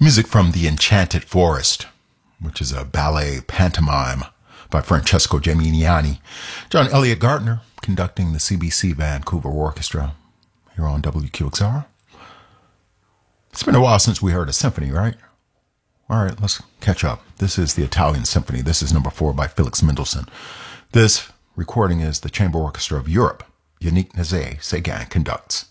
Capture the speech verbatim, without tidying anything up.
Music from The Enchanted Forest, which is a ballet pantomime by Francesco Geminiani. John Elliott Gardner conducting the C B C Vancouver Orchestra here on W Q X R. It's been a while since we heard a symphony, right? All right, let's catch up. This is the Italian Symphony. This is number four by Felix Mendelssohn. This recording is the Chamber Orchestra of Europe. Yannick Nézet-Séguin conducts.